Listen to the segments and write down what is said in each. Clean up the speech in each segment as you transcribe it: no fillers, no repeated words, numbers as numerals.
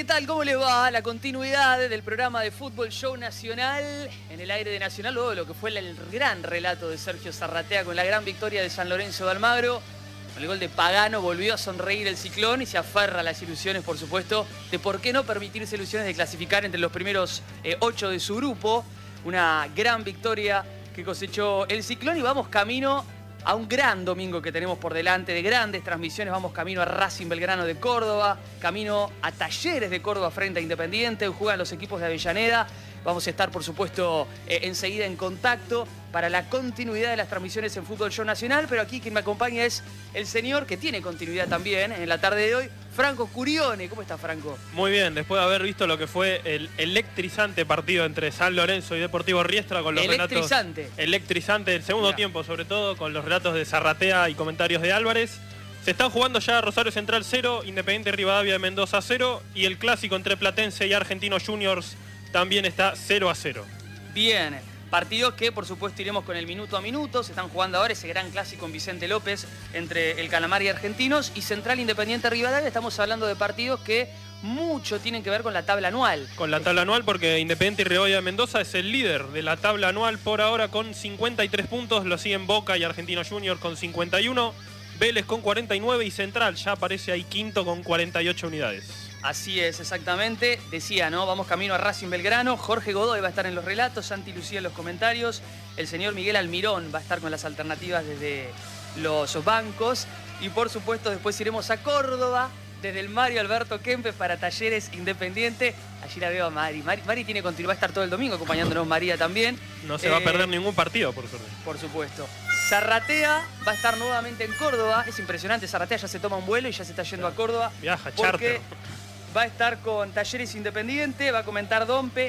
¿qué tal? ¿Cómo les va? La continuidad del programa de Fútbol Show Nacional en el aire de Nacional, luego de lo que fue el gran relato de Sergio Zarratea con la gran victoria de San Lorenzo de Almagro. Con el gol de Pagano volvió a sonreír el Ciclón y se aferra a las ilusiones, por supuesto, de por qué no permitirse ilusiones de clasificar entre los primeros 8 de su grupo. Una gran victoria que cosechó el Ciclón y vamos camino a un gran domingo que tenemos por delante, de grandes transmisiones. Vamos camino a Racing Belgrano de Córdoba, camino a Talleres de Córdoba frente a Independiente. Juegan los equipos de Avellaneda. Vamos a estar, por supuesto, enseguida en contacto para la continuidad de las transmisiones en Fútbol Show Nacional. Pero aquí quien me acompaña es el señor que tiene continuidad también en la tarde de hoy, Franco Curione. ¿Cómo está, Franco? Muy bien, después de haber visto lo que fue el electrizante partido entre San Lorenzo y Deportivo Riestra con los relatos... Electrizante el segundo tiempo, sobre todo, con los relatos de Zarratea y comentarios de Álvarez. Se están jugando ya Rosario Central 0, Independiente Rivadavia de Mendoza 0 y el clásico entre Platense y Argentinos Juniors también está 0-0. Bien, partidos que por supuesto iremos con el minuto a minuto. Se están jugando ahora ese gran clásico en Vicente López entre el Calamar y Argentinos y Central Independiente Rivadavia. Estamos hablando de partidos que mucho tienen que ver con la tabla anual. Con la tabla anual, porque Independiente Rivadavia de Mendoza es el líder de la tabla anual por ahora con 53 puntos. Lo siguen Boca y Argentinos Juniors con 51. Vélez con 49 y Central ya aparece ahí quinto con 48 unidades. Así es, exactamente. Decía, ¿no? Vamos camino a Racing Belgrano. Jorge Godoy va a estar en los relatos, Santi Lucía en los comentarios. El señor Miguel Almirón va a estar con las alternativas desde los bancos. Y por supuesto después iremos a Córdoba, desde el Mario Alberto Kempes para Talleres Independiente. Allí la veo a Mari. Mari tiene continuidad, va a estar todo el domingo acompañándonos, María también. No se va a perder ningún partido, por suerte. Por supuesto. Zarratea va a estar nuevamente en Córdoba. Es impresionante, Zarratea ya se toma un vuelo y ya se está yendo a Córdoba. Viaja, charter. Va a estar con Talleres Independiente, va a comentar Domper,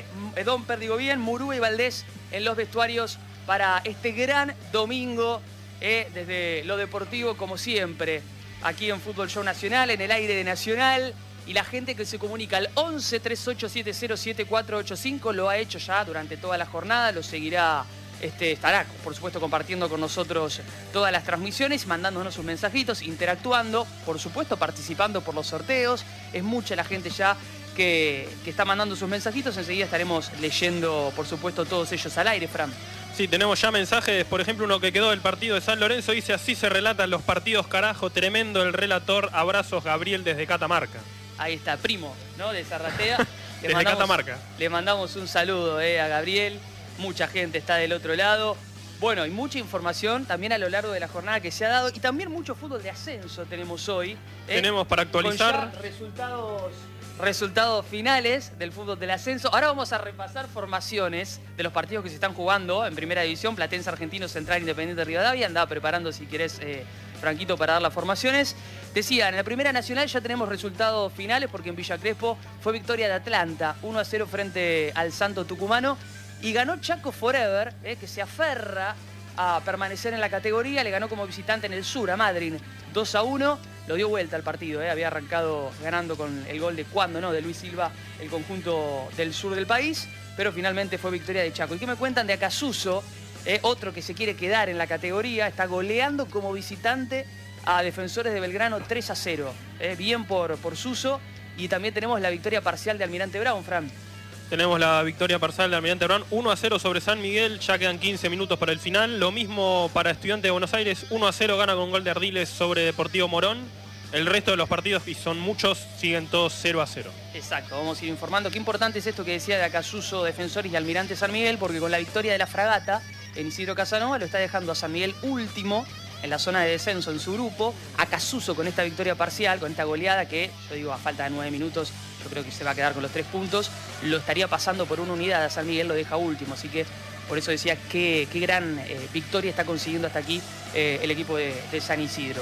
Murúa y Valdés en los vestuarios para este gran domingo, desde lo deportivo como siempre, aquí en Fútbol Show Nacional, en el aire de Nacional. Y la gente que se comunica al 11 3870 7485 lo ha hecho ya durante toda la jornada, lo seguirá. Estará, por supuesto, compartiendo con nosotros todas las transmisiones, mandándonos sus mensajitos, interactuando, por supuesto, participando por los sorteos. Es mucha la gente ya que está mandando sus mensajitos. Enseguida estaremos leyendo, por supuesto, todos ellos al aire, Fran. Sí, tenemos ya mensajes. Por ejemplo, uno que quedó del partido de San Lorenzo dice: así se relatan los partidos, carajo. Tremendo el relator. Abrazos, Gabriel, desde Catamarca. Ahí está, primo, ¿no? De Zarratea. Desde Catamarca. Le mandamos un saludo a Gabriel. Mucha gente está del otro lado. Bueno, y mucha información también a lo largo de la jornada que se ha dado. Y también mucho fútbol de ascenso tenemos hoy. Tenemos para actualizar. Con ya resultados finales del fútbol del ascenso. Ahora vamos a repasar formaciones de los partidos que se están jugando en Primera División. Platense, Argentino, Central, Independiente Rivadavia. Andaba preparando, si querés, Franquito, para dar las formaciones. Decía, en la Primera Nacional ya tenemos resultados finales porque en Villa Crespo fue victoria de Atlanta. 1-0 frente al Santo Tucumano. Y ganó Chaco Forever, que se aferra a permanecer en la categoría. Le ganó como visitante en el sur a Madryn 2-1. Lo dio vuelta al partido. Había arrancado ganando con el gol de cuando, ¿no? De Luis Silva, el conjunto del sur del país. Pero finalmente fue victoria de Chaco. ¿Y qué me cuentan de Acasuso? Otro que se quiere quedar en la categoría. Está goleando como visitante a Defensores de Belgrano 3-0. Bien por Suso. Y también tenemos la victoria parcial de Almirante Brown, Fran. Tenemos la victoria parcial de Almirante Brown, 1-0 sobre San Miguel, ya quedan 15 minutos para el final. Lo mismo para Estudiantes de Buenos Aires, 1-0 gana con gol de Ardiles sobre Deportivo Morón. El resto de los partidos, y son muchos, siguen todos 0-0. Exacto, vamos a ir informando. Qué importante es esto que decía de Acasuso, Defensores y Almirante San Miguel, porque con la victoria de la Fragata en Isidro Casanova lo está dejando a San Miguel último en la zona de descenso en su grupo. Acasuso con esta victoria parcial, con esta goleada que, yo digo, a falta de 9 minutos, yo creo que se va a quedar con los 3 puntos. Lo estaría pasando por una unidad a San Miguel, lo deja último. Así que por eso decía qué gran victoria está consiguiendo hasta aquí el equipo de San Isidro.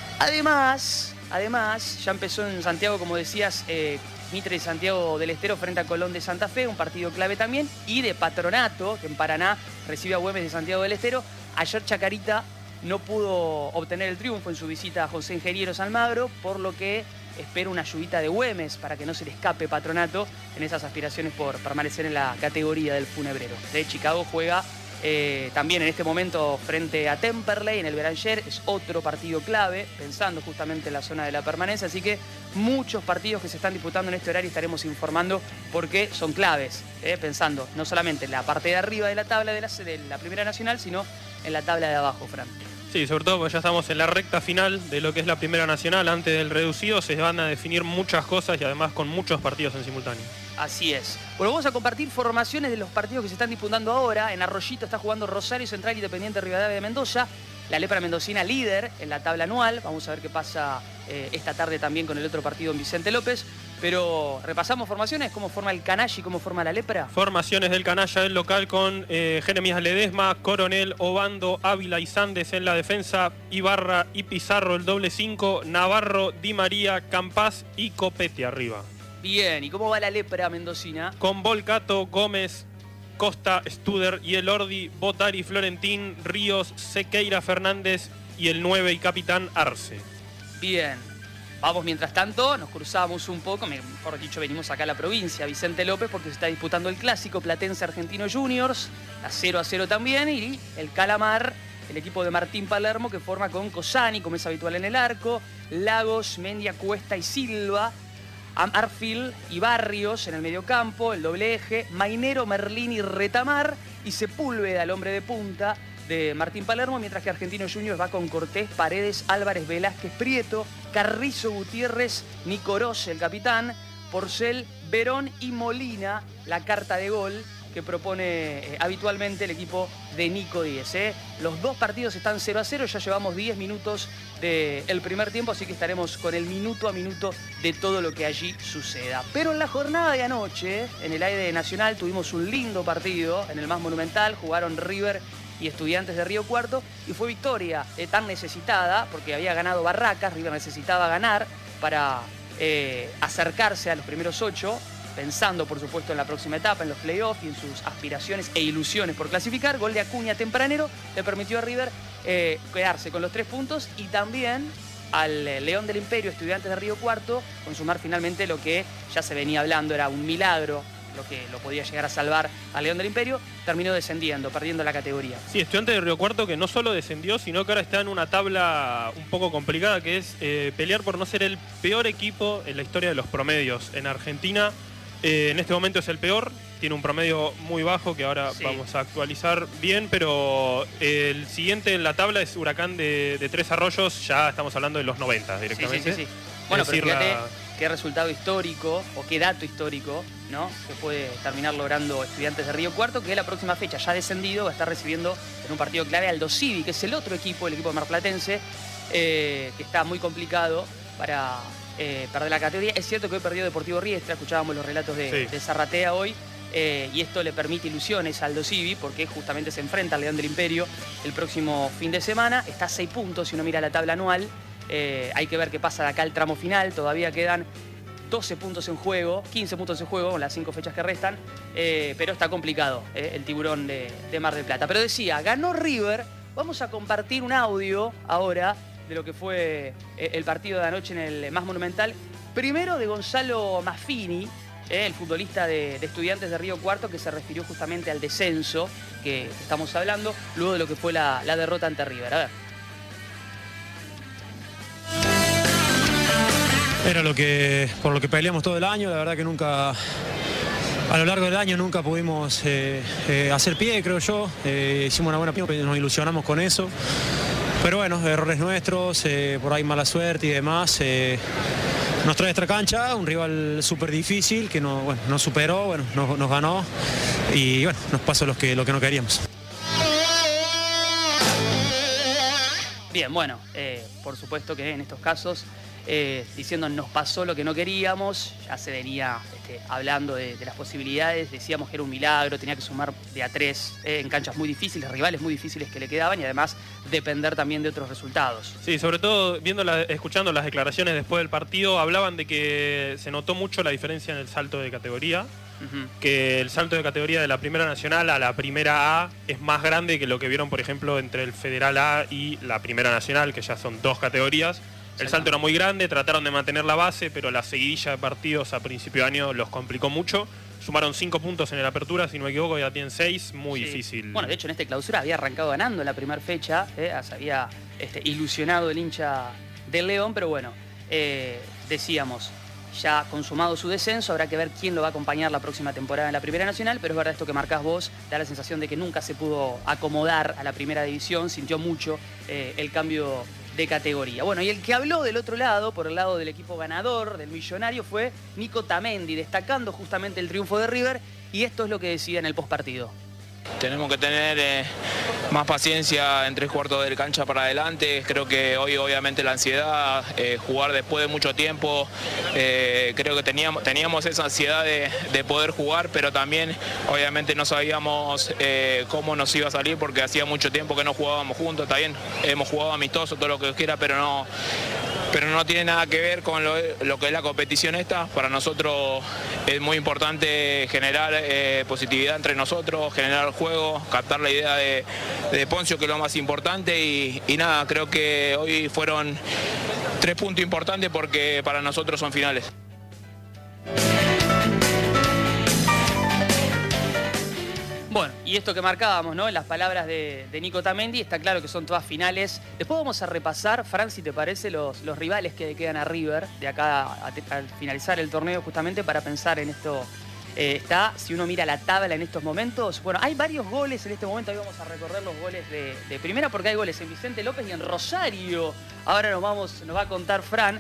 Además, ya empezó en Santiago, como decías, Mitre de Santiago del Estero frente a Colón de Santa Fe, un partido clave también. Y de Patronato, que en Paraná recibe a Güemes de Santiago del Estero. Ayer Chacarita no pudo obtener el triunfo en su visita a José Ingenieros Almagro, por lo que espera una ayudita de Güemes para que no se le escape Patronato en esas aspiraciones por permanecer en la categoría del funebrero. De Chicago juega También en este momento frente a Temperley en el Beranger es otro partido clave, pensando justamente en la zona de la permanencia, así que muchos partidos que se están disputando en este horario estaremos informando porque son claves, pensando no solamente en la parte de arriba de la tabla de la Primera Nacional, sino en la tabla de abajo, Fran. Sí, sobre todo porque ya estamos en la recta final de lo que es la Primera Nacional. Antes del reducido se van a definir muchas cosas y además con muchos partidos en simultáneo. Así es. Bueno, vamos a compartir formaciones de los partidos que se están disputando ahora. En Arroyito está jugando Rosario Central Independiente Rivadavia de Mendoza. La Lepra Mendocina líder en la tabla anual. Vamos a ver qué pasa esta tarde también con el otro partido en Vicente López. Pero repasamos formaciones, cómo forma el Canalla y cómo forma la Lepra. Formaciones del Canalla del local con Jeremías Ledesma, Coronel, Obando, Ávila y Sandes en la defensa, Ibarra y Pizarro el doble 5, Navarro, Di María, Campás y Copete arriba. Bien, ¿y cómo va la Lepra mendocina? Con Volcato, Gómez, Costa, Studer y Elordi, Botari, Florentín, Ríos, Sequeira, Fernández y el 9 y capitán Arce. Bien, vamos mientras tanto, nos cruzamos un poco, mejor dicho, venimos acá a la provincia, Vicente López, porque se está disputando el clásico Platense Argentino Juniors, a 0-0 también, y el Calamar, el equipo de Martín Palermo, que forma con Cosani, como es habitual en el arco, Lagos, Mendia, Cuesta y Silva, Arfield y Barrios en el mediocampo, el doble eje, Mainero, Merlín y Retamar, y Sepúlveda, el hombre de punta de Martín Palermo, mientras que Argentino Juniors va con Cortés, Paredes, Álvarez, Velázquez, Prieto, Carrizo, Gutiérrez, Nicorós, el capitán, Porcel, Verón y Molina, la carta de gol que propone habitualmente el equipo de Nico Díez. Los dos partidos están 0-0, ya llevamos 10 minutos del primer tiempo, así que estaremos con el minuto a minuto de todo lo que allí suceda. Pero en la jornada de anoche, en el aire nacional, tuvimos un lindo partido en el más monumental, jugaron River y Estudiantes de Río Cuarto, y fue victoria tan necesitada, porque había ganado Barracas, River necesitaba ganar para acercarse a los primeros 8, pensando por supuesto en la próxima etapa, en los playoffs y en sus aspiraciones e ilusiones por clasificar. Gol de Acuña tempranero le permitió a River quedarse con los 3 puntos, y también al León del Imperio, Estudiantes de Río Cuarto, consumar finalmente lo que ya se venía hablando, era un milagro lo que lo podía llegar a salvar al León del Imperio. Terminó descendiendo, perdiendo la categoría. Sí, Estudiantes de Río Cuarto, que no solo descendió, sino que ahora está en una tabla un poco complicada, que es pelear por no ser el peor equipo en la historia de los promedios en Argentina. En este momento es el peor, tiene un promedio muy bajo que ahora vamos a actualizar bien, pero el siguiente en la tabla es Huracán de Tres Arroyos, ya estamos hablando de los 90 directamente. Sí. Bueno, pero fíjate qué resultado histórico o qué dato histórico, ¿no?, que puede terminar logrando Estudiantes de Río Cuarto, que la próxima fecha, ya descendido, va a estar recibiendo en un partido clave Aldo Civi, que es el otro equipo, el equipo de marplatense, que está muy complicado para perder la categoría. Es cierto que hoy perdió Deportivo Riestra, escuchábamos los relatos de Zarratea hoy, y esto le permite ilusiones a Aldo Civi, porque justamente se enfrenta al León del Imperio el próximo fin de semana. Está a 6 puntos si uno mira la tabla anual. Hay que ver qué pasa de acá al tramo final. Todavía quedan 12 puntos en juego, 15 puntos en juego con las 5 fechas que restan, pero está complicado el tiburón de Mar del Plata. Pero decía, ganó River. Vamos a compartir un audio ahora de lo que fue el partido de anoche en el más monumental. Primero de Gonzalo Maffini, el futbolista de Estudiantes de Río Cuarto, que se refirió justamente al descenso que estamos hablando, luego de lo que fue la derrota ante River. A ver. Era por lo que peleamos todo el año. La verdad que nunca, a lo largo del año nunca pudimos hacer pie, creo yo. Hicimos una buena pie, nos ilusionamos con eso. Pero bueno, errores nuestros, por ahí mala suerte y demás. Nos trae esta cancha, un rival súper difícil que nos superó, nos ganó y bueno, nos pasó lo que no queríamos. Bien, bueno, por supuesto que en estos casos, diciendo nos pasó lo que no queríamos, ya se venía hablando de las posibilidades, decíamos que era un milagro, tenía que sumar de a 3 en canchas muy difíciles, rivales muy difíciles que le quedaban, y además depender también de otros resultados. Sí, sobre todo escuchando las declaraciones después del partido, hablaban de que se notó mucho la diferencia en el salto de categoría. Que el salto de categoría de la Primera Nacional a la Primera A es más grande que lo que vieron, por ejemplo, entre el Federal A y la Primera Nacional, que ya son 2 categorías. El salto era muy grande, trataron de mantener la base, pero la seguidilla de partidos a principio de año los complicó mucho. sumaron 5 puntos en el Apertura, si no me equivoco, ya tienen 6, muy difícil. Bueno, de hecho en esta clausura había arrancado ganando en la primera fecha, se había ilusionado el hincha del León, pero bueno, decíamos, ya consumado su descenso, habrá que ver quién lo va a acompañar la próxima temporada en la Primera Nacional, pero es verdad esto que marcás vos, da la sensación de que nunca se pudo acomodar a la Primera División, sintió mucho el cambio de categoría. Bueno, y el que habló del otro lado, por el lado del equipo ganador, del Millonario, fue Nico Otamendi, destacando justamente el triunfo de River, y esto es lo que decía en el postpartido. Tenemos que tener más paciencia en 3/4 del cancha para adelante. Creo que hoy obviamente la ansiedad, jugar después de mucho tiempo, creo que teníamos esa ansiedad de poder jugar, pero también obviamente no sabíamos cómo nos iba a salir porque hacía mucho tiempo que no jugábamos juntos. También hemos jugado amistoso, todo lo que quiera, pero no tiene nada que ver con lo que es la competición esta. Para nosotros es muy importante generar positividad entre nosotros, generar el juego, captar la idea de Poncio, que es lo más importante, y nada, creo que hoy fueron 3 puntos importantes porque para nosotros son finales. Bueno, y esto que marcábamos, ¿no? En las palabras de Nico Otamendi, está claro que son todas finales. Después vamos a repasar, Fran, si te parece, los rivales que le quedan a River de acá al finalizar el torneo, justamente para pensar en esto. Si uno mira la tabla en estos momentos, bueno, hay varios goles en este momento. Ahí vamos a recorrer los goles de primera, porque hay goles en Vicente López y en Rosario. Ahora nos va a contar Fran.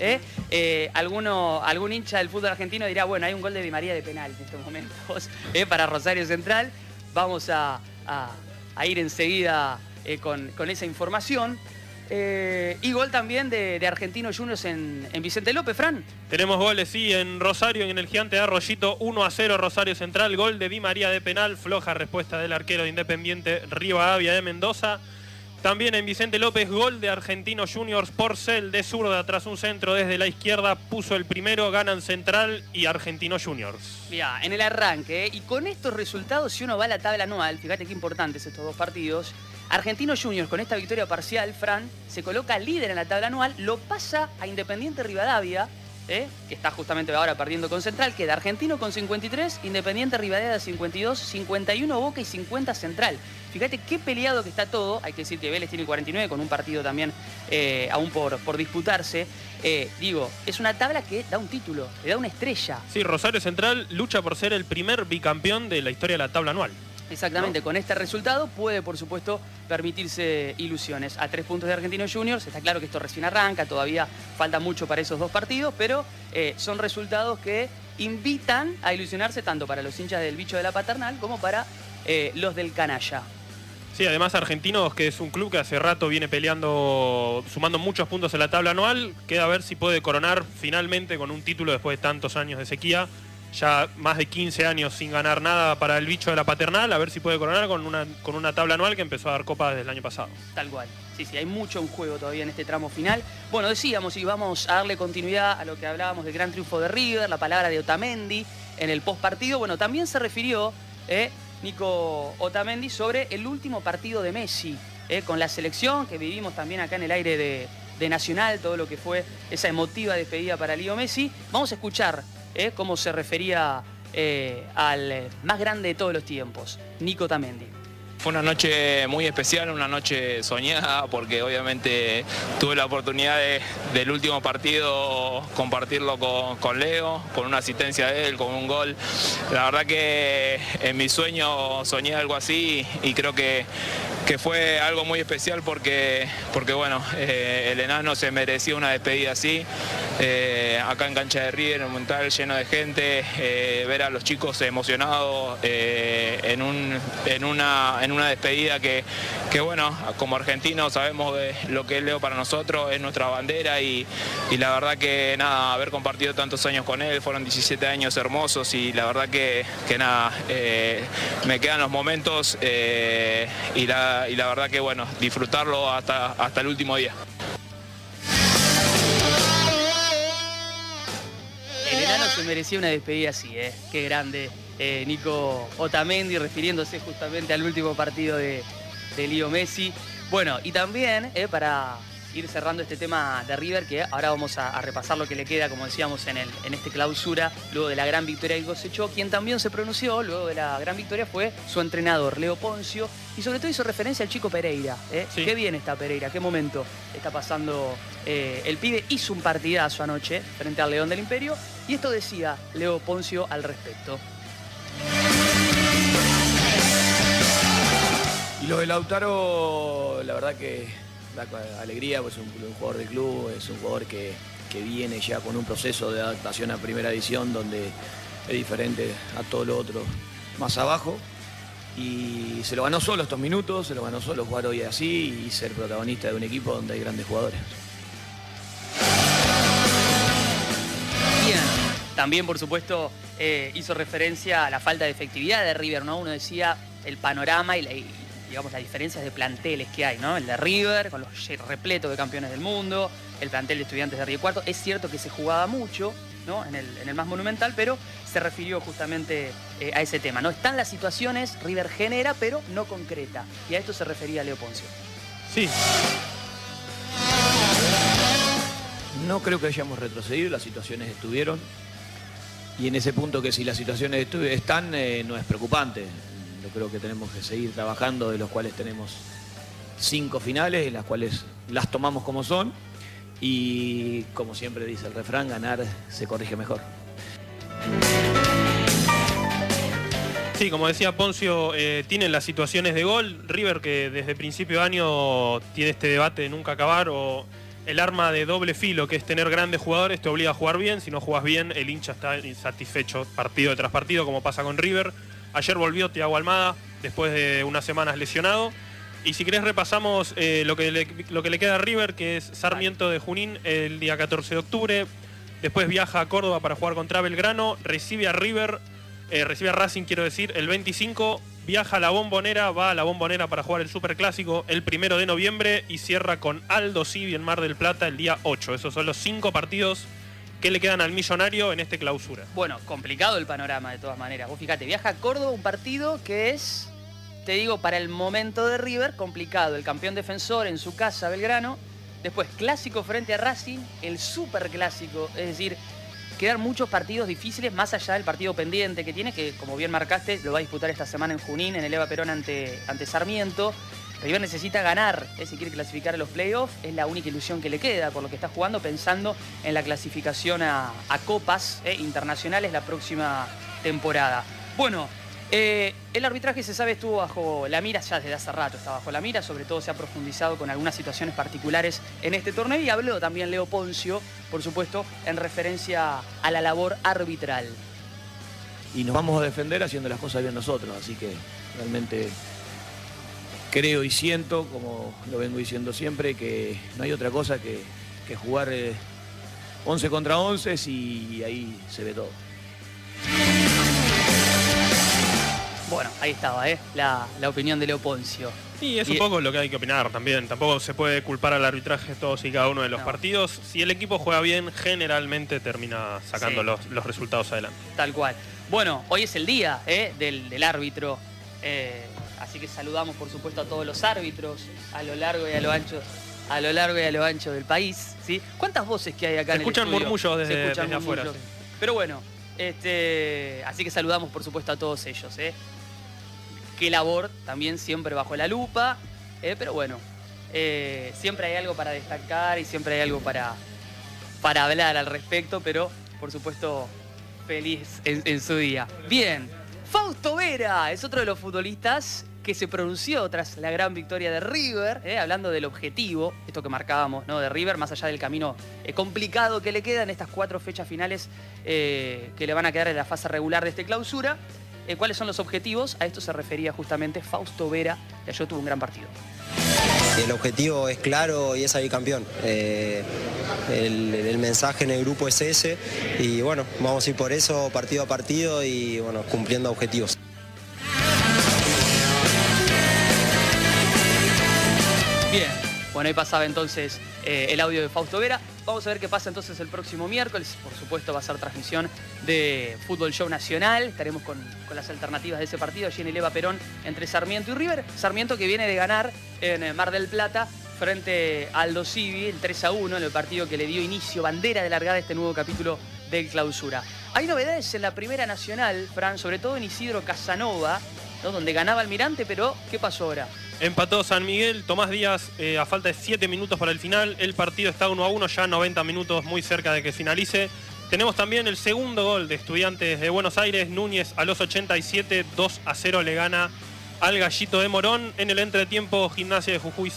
Algún hincha del fútbol argentino dirá, bueno, hay un gol de Di María de penal en estos momentos para Rosario Central. Vamos a ir enseguida con esa información. Y gol también de Argentinos Juniors en Vicente López, Fran. Tenemos goles, sí, en Rosario, en el Gigante de Arroyito, 1-0 Rosario Central, gol de Di María de penal, floja respuesta del arquero de Independiente Rivadavia de Mendoza. También en Vicente López, gol de Argentinos Juniors, Porcel de zurda tras un centro desde la izquierda, puso el primero, ganan Central y Argentinos Juniors. Mira, en el arranque, y con estos resultados, si uno va a la tabla anual, fíjate qué importantes estos dos partidos, Argentinos Juniors con esta victoria parcial, Fran, se coloca líder en la tabla anual, lo pasa a Independiente Rivadavia, que está justamente ahora perdiendo con Central, queda Argentino con 53, Independiente Rivadavia 52, 51 Boca y 50 Central. Fíjate qué peleado que está todo. Hay que decir que Vélez tiene 49 con un partido también aún por disputarse. Es una tabla que da un título, le da una estrella. Sí, Rosario Central lucha por ser el primer bicampeón de la historia de la tabla anual. Exactamente, ¿no? Con este resultado puede, por supuesto, permitirse ilusiones. A 3 puntos de Argentinos Juniors, está claro que esto recién arranca, todavía falta mucho para esos dos partidos, pero son resultados que invitan a ilusionarse tanto para los hinchas del bicho de la Paternal como para los del Canalla. Sí, además Argentinos, que es un club que hace rato viene peleando, sumando muchos puntos en la tabla anual, queda a ver si puede coronar finalmente con un título después de tantos años de sequía. Ya más de 15 años sin ganar nada para el bicho de la Paternal, a ver si puede coronar con una tabla anual que empezó a dar copas desde el año pasado. Tal cual. Sí, hay mucho en juego todavía en este tramo final. Bueno, decíamos, y vamos a darle continuidad a lo que hablábamos del gran triunfo de River, la palabra de Otamendi en el postpartido. Bueno, también se refirió Nico Otamendi sobre el último partido de Messi con la selección, que vivimos también acá en el aire de Nacional, todo lo que fue esa emotiva despedida para Leo Messi. Vamos a escuchar cómo se refería al más grande de todos los tiempos, Nico Otamendi. Fue una noche muy especial, una noche soñada, porque obviamente tuve la oportunidad del último partido compartirlo con Leo, con una asistencia de él, con un gol. La verdad que en mi sueño soñé algo así y creo que fue algo muy especial porque bueno, el enano se merecía una despedida así. Acá en cancha de River, en un Monumental lleno de gente, ver a los chicos emocionados en una despedida que bueno, como argentinos sabemos de lo que es Leo para nosotros, es nuestra bandera y la verdad que nada, haber compartido tantos años con él, fueron 17 años hermosos y la verdad que nada, me quedan los momentos y la verdad que bueno, disfrutarlo hasta el último día. El enano se merecía una despedida así, qué grande Nico Otamendi, refiriéndose justamente al último partido de Leo Messi. Bueno, y también para ir cerrando este tema de River, que ahora vamos a repasar lo que le queda, como decíamos, en este clausura, luego de la gran victoria que cosechó. Quien también se pronunció luego de la gran victoria fue su entrenador, Leo Ponzio, y sobre todo hizo referencia al chico Pereira. Sí. Qué bien está Pereira, qué momento está pasando el pibe. Hizo un partidazo anoche frente al León del Imperio, y esto decía Leo Ponzio al respecto. Y lo de Lautaro, la verdad que da alegría, pues es un jugador de club, es un jugador que viene ya con un proceso de adaptación a primera división donde es diferente a todo lo otro más abajo. Y se lo ganó solo estos minutos, se lo ganó solo jugar hoy así y ser protagonista de un equipo donde hay grandes jugadores. Bien, también por supuesto hizo referencia a la falta de efectividad de River, ¿no? Uno decía el panorama y digamos, las diferencias de planteles que hay, ¿no? El de River, con los repletos de campeones del mundo, el plantel de Estudiantes de Río Cuarto. Es cierto que se jugaba mucho, ¿no? en el más monumental, pero se refirió justamente a ese tema, ¿no? Están las situaciones, River genera, pero no concreta. Y a esto se refería Leo Ponzio. Sí. No creo que hayamos retrocedido, las situaciones estuvieron. Y en ese punto que si las situaciones están, no es preocupante. Yo creo que tenemos que seguir trabajando, de los cuales tenemos 5 finales, en las cuales las tomamos como son. Y como siempre dice el refrán, ganar se corrige mejor. Sí, como decía Ponzio, tienen las situaciones de gol. River, que desde principio de año tiene este debate de nunca acabar, o el arma de doble filo, que es tener grandes jugadores, te obliga a jugar bien. Si no jugas bien, el hincha está insatisfecho partido tras partido, como pasa con River. Ayer volvió Thiago Almada, después de unas semanas lesionado. Y si querés repasamos lo que le queda a River, que es Sarmiento de Junín el día 14 de octubre. Después viaja a Córdoba para jugar contra Belgrano. Recibe a Racing, quiero decir, el 25. Viaja a La Bombonera, va a La Bombonera para jugar el Superclásico el 1 de noviembre. Y cierra con Aldo Civi en Mar del Plata el día 8. Esos son los 5 partidos que le quedan al Millonario en este clausura. Bueno, complicado el panorama de todas maneras. Vos fíjate, viaja a Córdoba, un partido que es, te digo, para el momento de River, complicado. El campeón defensor en su casa, Belgrano. Después, clásico frente a Racing, el Superclásico. Es decir, quedan muchos partidos difíciles, más allá del partido pendiente que tiene, que como bien marcaste, lo va a disputar esta semana en Junín, en el Eva Perón ante Sarmiento. River necesita ganar, si quiere clasificar a los playoffs, es la única ilusión que le queda por lo que está jugando, pensando en la clasificación a copas internacionales la próxima temporada. Bueno, el arbitraje, se sabe, estuvo bajo la mira, ya desde hace rato está bajo la mira, sobre todo se ha profundizado con algunas situaciones particulares en este torneo, y habló también Leo Ponzio, por supuesto, en referencia a la labor arbitral. Y nos vamos a defender haciendo las cosas bien nosotros, así que realmente creo y siento, como lo vengo diciendo siempre, que no hay otra cosa que jugar 11 contra 11 y ahí se ve todo. Bueno, ahí estaba, la opinión de Leo Ponzio. Y es un poco lo que hay que opinar también. Tampoco se puede culpar al arbitraje todos y cada uno de los partidos. Si el equipo juega bien, generalmente termina sacando los resultados adelante. Tal cual. Bueno, hoy es el día del árbitro. Así que saludamos, por supuesto, a todos los árbitros a lo largo y a lo ancho del país, ¿sí? ¿Cuántas voces que hay acá en el estudio? Se escuchan murmullos desde afuera. Sí. Pero bueno, así que saludamos, por supuesto, a todos ellos, Qué labor, también siempre bajo la lupa, pero bueno, siempre hay algo para destacar y siempre hay algo para hablar al respecto, pero por supuesto feliz en su día. Bien, Fausto Vera es otro de los futbolistas que se pronunció tras la gran victoria de River, hablando del objetivo, esto que marcábamos, ¿no? De River, más allá del camino complicado que le queda en estas 4 fechas finales que le van a quedar en la fase regular de este clausura. ¿Cuáles son los objetivos? A esto se refería justamente Fausto Vera, que ayer tuvo un gran partido. El objetivo es claro y es salir campeón. El mensaje en el grupo es ese y bueno, vamos a ir por eso partido a partido y bueno, cumpliendo objetivos. Bien, bueno, ahí pasaba entonces el audio de Fausto Vera. Vamos a ver qué pasa entonces el próximo miércoles. Por supuesto va a ser transmisión de Fútbol Show Nacional. Estaremos con las alternativas de ese partido allí en el Eva Perón entre Sarmiento y River. Sarmiento que viene de ganar en Mar del Plata frente al Aldo Civi, el 3-1, en el partido que le dio inicio, bandera de largada, este nuevo capítulo del Clausura. Hay novedades en la Primera Nacional, Fran, sobre todo en Isidro Casanova, ¿no? Donde ganaba Almirante, pero ¿qué pasó ahora? Empató San Miguel, Tomás Díaz, a falta de 7 minutos para el final. El partido está 1-1, ya 90 minutos, muy cerca de que finalice. Tenemos también el segundo gol de Estudiantes de Buenos Aires. Núñez a los 87, 2-0 le gana al Gallito de Morón. En el entretiempo, Gimnasia de Jujuy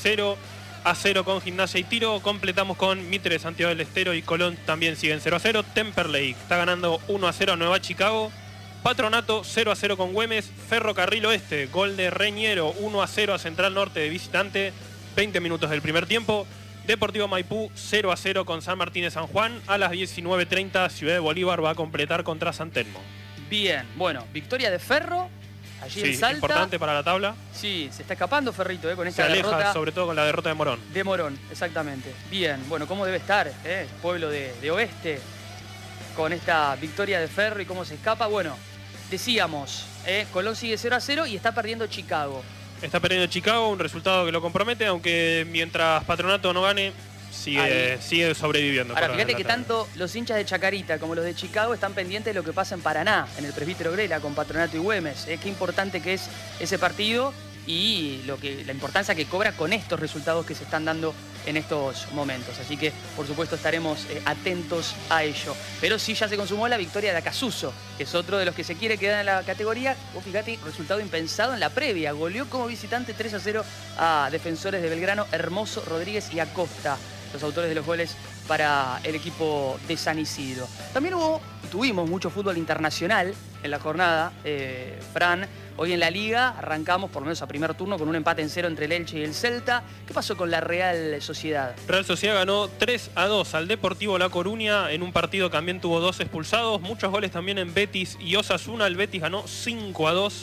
0-0 con Gimnasia y Tiro. Completamos con Mitre de Santiago del Estero y Colón también siguen 0-0. Temperley está ganando 1-0 a Nueva Chicago. Patronato 0-0 con Güemes. Ferrocarril Oeste, gol de Reñero, 1-0 a Central Norte de visitante, 20 minutos del primer tiempo. Deportivo Maipú 0-0 con San Martín de San Juan. A las 19:30 Ciudad de Bolívar va a completar contra San Telmo. Bien, bueno, victoria de Ferro, allí en Salta. Importante para la tabla. Sí, se está escapando Ferrito con esta derrota. Se aleja derrota, sobre todo con la derrota de Morón. De Morón, exactamente. Bien, bueno, ¿cómo debe estar pueblo de Oeste con esta victoria de Ferro y cómo se escapa? Bueno, decíamos, Colón sigue 0-0 y está perdiendo Chicago. Está perdiendo Chicago, un resultado que lo compromete, aunque mientras Patronato no gane, sigue sobreviviendo. Ahora, fíjate que tanto los hinchas de Chacarita como los de Chicago están pendientes de lo que pasa en Paraná, en el Presbítero Grela, con Patronato y Güemes. Qué importante que es ese partido y la importancia que cobra con estos resultados que se están dando en estos momentos. Así que, por supuesto, estaremos atentos a ello. Pero sí ya se consumó la victoria de Acasuso, que es otro de los que se quiere quedar en la categoría. Vos fíjate, resultado impensado en la previa. Goleó como visitante 3-0 a Defensores de Belgrano, Hermoso, Rodríguez y Acosta, los autores de los goles para el equipo de San Isidro. También tuvimos mucho fútbol internacional en la jornada, Fran. Hoy en la Liga arrancamos, por lo menos a primer turno, con un empate en 0 entre el Elche y el Celta. ¿Qué pasó con la Real Sociedad? Real Sociedad ganó 3-2 al Deportivo La Coruña en un partido que también tuvo 2 expulsados. Muchos goles también en Betis y Osasuna. El Betis ganó 5-2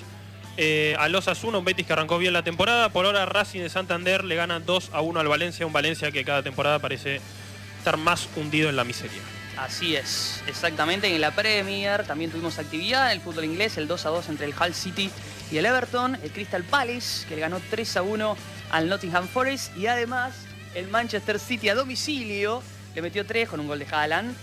al Osasuna, un Betis que arrancó bien la temporada. Por ahora Racing de Santander le gana 2-1 al Valencia, un Valencia que cada temporada parece estar más hundido en la miseria. Así es, exactamente. En la Premier también tuvimos actividad en el fútbol inglés, el 2-2 entre el Hull City y el Everton, el Crystal Palace, que le ganó 3-1 al Nottingham Forest, y además el Manchester City a domicilio le metió 3 con un gol de Haaland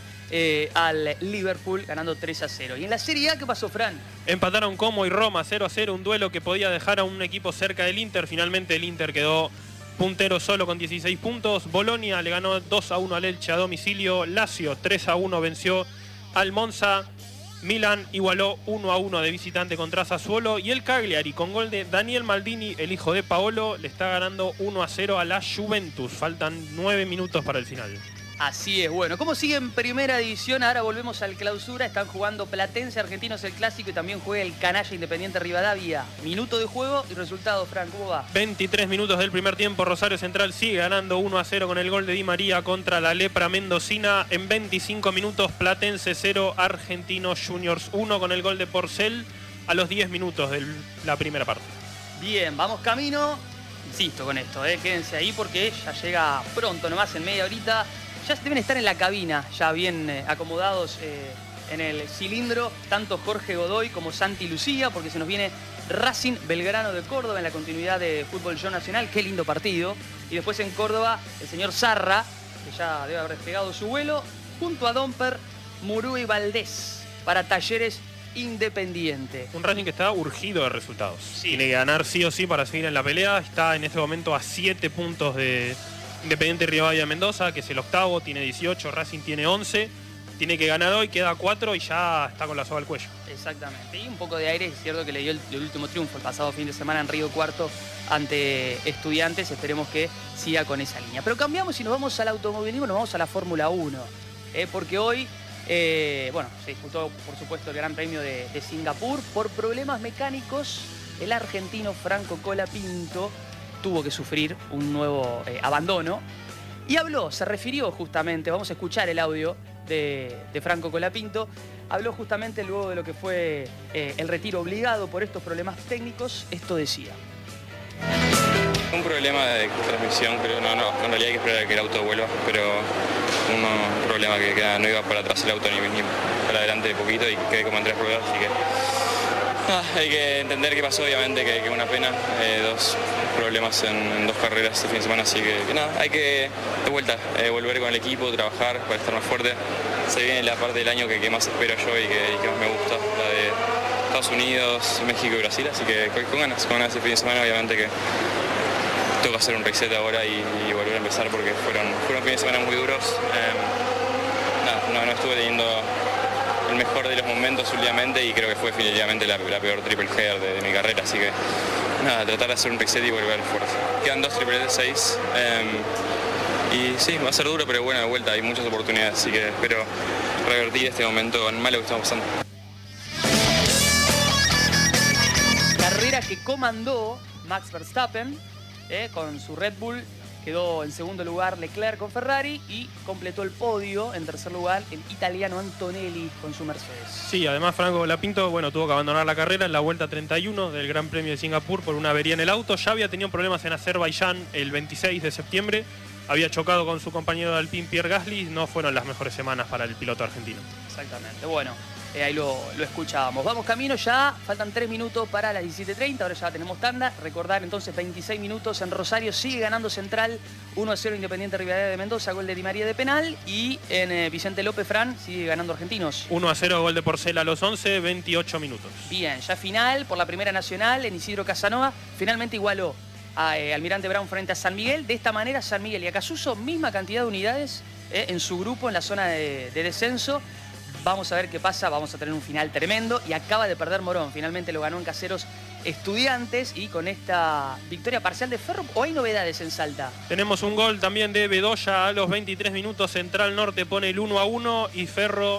al Liverpool, ganando 3-0. Y en la Serie A, ¿qué pasó, Fran? Empataron Como y Roma 0-0, un duelo que podía dejar a un equipo cerca del Inter. Finalmente el Inter quedó puntero solo con 16 puntos. Bolonia le ganó 2-1 al Elche a domicilio. Lazio 3-1 venció al Monza. Milan igualó 1-1 de visitante contra Sassuolo. Y el Cagliari, con gol de Daniel Maldini, el hijo de Paolo, le está ganando 1-0 a la Juventus. Faltan 9 minutos para el final. Así es, bueno, ¿cómo sigue en Primera División? Ahora volvemos al Clausura, están jugando Platense Argentinos el Clásico y también juega el Canalla Independiente Rivadavia. Minuto de juego y resultado, Fran, ¿cómo va? 23 minutos del primer tiempo, Rosario Central sigue ganando 1-0 con el gol de Di María contra la Lepra Mendocina. En 25 minutos, Platense 0, Argentinos Juniors 1 con el gol de Porcel a los 10 minutos de la primera parte. Bien, vamos camino, insisto con esto, quédense ahí porque ya llega pronto, nomás en media horita. Ya deben estar en la cabina, ya bien acomodados en el cilindro, tanto Jorge Godoy como Santi Lucía, porque se nos viene Racing Belgrano de Córdoba en la continuidad de Fútbol Show Nacional. Qué lindo partido. Y después en Córdoba, el señor Zarra, que ya debe haber despegado su vuelo, junto a Domper, Murú y Valdés, para Talleres Independiente. Un Racing que está urgido de resultados. Sí. Tiene que ganar sí o sí para seguir en la pelea. Está en este momento a 7 puntos de Independiente Rivadavia Mendoza, que es el octavo, tiene 18, Racing tiene 11. Tiene que ganar hoy, queda 4 y ya está con la soga al cuello. Exactamente. Y un poco de aire, es cierto que le dio el último triunfo el pasado fin de semana en Río Cuarto ante Estudiantes. Esperemos que siga con esa línea. Pero cambiamos y nos vamos al automovilismo, nos vamos a la Fórmula 1. Porque hoy, se disputó, por supuesto, el Gran Premio de Singapur. Por problemas mecánicos, el argentino Franco Colapinto tuvo que sufrir un nuevo abandono. Y se refirió justamente, vamos a escuchar el audio de Franco Colapinto, habló justamente luego de lo que fue el retiro obligado por estos problemas técnicos. Esto decía. Un problema de transmisión, pero no, en realidad hay que esperar a que el auto vuelva, pero un problema que no iba para atrás el auto ni para adelante de poquito y quedé como en 3 ruedas, así que Hay que entender qué pasó, obviamente, que una pena, 2 problemas en 2 carreras este fin de semana, así que nada, hay que de vuelta volver con el equipo, trabajar para estar más fuerte. Se viene la parte del año que más espero yo y que más me gusta, la de Estados Unidos, México y Brasil, así que con ganas este fin de semana, obviamente que tengo que hacer un reset ahora y volver a empezar porque fueron fines de semana muy duros. No estuve teniendo el mejor de los momentos últimamente y creo que fue definitivamente la peor triple header de mi carrera, así que nada, tratar de hacer un reset y volver fuerte. Quedan 2 triples de 6 y sí, va a ser duro, pero bueno, de vuelta hay muchas oportunidades, así que espero revertir este momento tan malo que estamos pasando. Carrera que comandó Max Verstappen con su Red Bull. Quedó en segundo lugar Leclerc con Ferrari y completó el podio en tercer lugar el italiano Antonelli con su Mercedes. Sí, además Franco Colapinto, tuvo que abandonar la carrera en la vuelta 31 del Gran Premio de Singapur por una avería en el auto. Ya había tenido problemas en Azerbaiyán el 26 de septiembre. Había chocado con su compañero de Alpine, Pierre Gasly. No fueron las mejores semanas para el piloto argentino. Exactamente. Bueno, ahí lo escuchábamos. Vamos camino ya, faltan 3 minutos para las 17:30, ahora ya tenemos tanda. Recordar entonces 26 minutos en Rosario, sigue ganando Central 1-0 Independiente Rivadavia de Mendoza, gol de Di María de penal. Y en Vicente López Fran sigue ganando Argentinos. 1-0 gol de Porcel a los 11, 28 minutos. Bien, ya final por la Primera Nacional en Isidro Casanova, finalmente igualó a Almirante Brown frente a San Miguel. De esta manera San Miguel y Acasuso, misma cantidad de unidades en su grupo en la zona de descenso. Vamos a ver qué pasa, vamos a tener un final tremendo y acaba de perder Morón, finalmente lo ganó en Caseros Estudiantes y con esta victoria parcial de Ferro. ¿O hay novedades en Salta? Tenemos un gol también de Bedoya a los 23 minutos, Central Norte pone el 1-1 y Ferro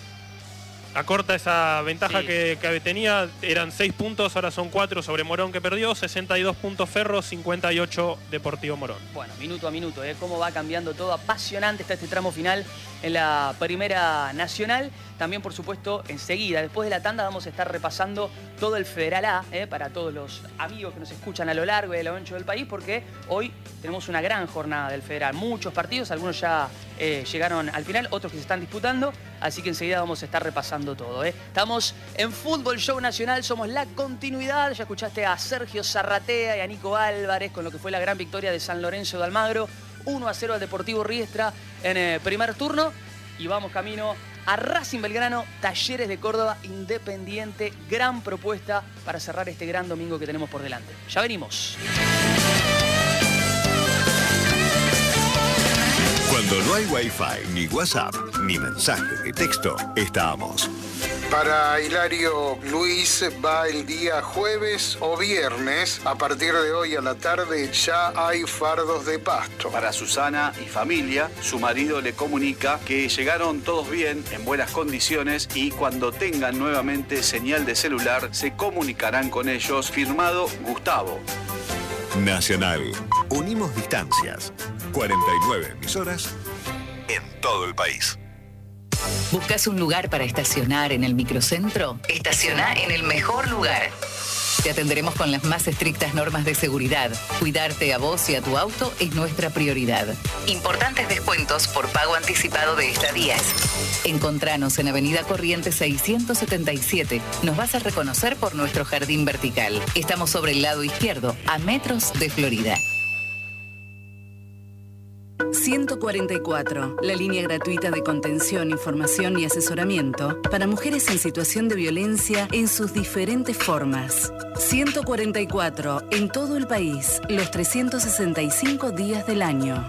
acorta esa ventaja que tenía, eran 6 puntos, ahora son 4 sobre Morón que perdió, 62 puntos Ferro, 58 Deportivo Morón. Bueno, minuto a minuto, cómo va cambiando todo, apasionante está este tramo final en la Primera Nacional. También, por supuesto, enseguida, después de la tanda, vamos a estar repasando todo el Federal A, para todos los amigos que nos escuchan a lo largo y a lo ancho del país, porque hoy tenemos una gran jornada del Federal. Muchos partidos, algunos ya llegaron al final, otros que se están disputando, así que enseguida vamos a estar repasando todo. Estamos en Fútbol Show Nacional, somos la continuidad. Ya escuchaste a Sergio Zarratea y a Nico Álvarez con lo que fue la gran victoria de San Lorenzo de Almagro, 1-0 al Deportivo Riestra en primer turno. Y vamos camino a Racing Belgrano, Talleres de Córdoba, Independiente. Gran propuesta para cerrar este gran domingo que tenemos por delante. Ya venimos. Cuando no hay Wi-Fi, ni WhatsApp, ni mensaje de texto, estamos. Para Hilario Luis va el día jueves o viernes. A partir de hoy a la tarde ya hay fardos de pasto. Para Susana y familia, su marido le comunica que llegaron todos bien, en buenas condiciones y cuando tengan nuevamente señal de celular se comunicarán con ellos. Firmado Gustavo. Nacional. Unimos distancias. 49 emisoras en todo el país. ¿Buscas un lugar para estacionar en el microcentro? Estaciona en el mejor lugar. Te atenderemos con las más estrictas normas de seguridad. Cuidarte a vos y a tu auto es nuestra prioridad. Importantes descuentos por pago anticipado de estadías. Encontranos en Avenida Corrientes 677. Nos vas a reconocer por nuestro jardín vertical. Estamos sobre el lado izquierdo, a metros de Florida. 144, la línea gratuita de contención, información y asesoramiento para mujeres en situación de violencia en sus diferentes formas. 144, en todo el país, los 365 días del año.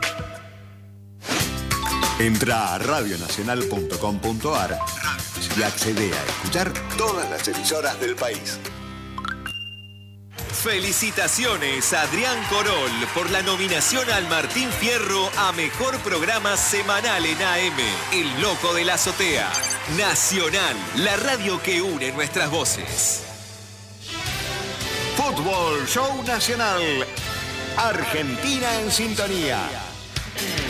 Entra a radionacional.com.ar y accede a escuchar todas las emisoras del país. Felicitaciones a Adrián Corol por la nominación al Martín Fierro a Mejor Programa Semanal en AM. El Loco de la Azotea. Nacional, la radio que une nuestras voces. Fútbol Show Nacional. Argentina en sintonía.